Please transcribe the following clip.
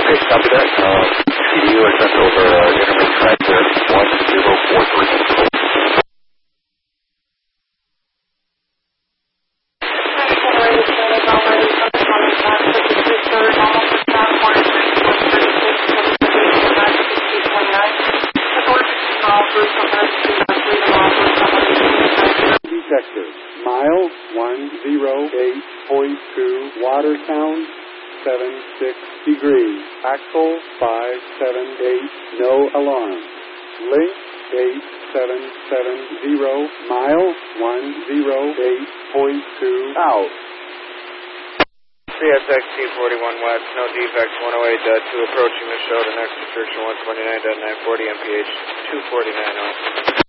Okay, copy that. CDU has sent over intermittent track there, 1043. Detector, mile 108.2, water sound 76 degrees, axle 578, no alarm. Link 8770, mile 108.2, out. CSX T41 West, no defects, 108.2, approaching the show to next restriction 129.940, MPH 249 off.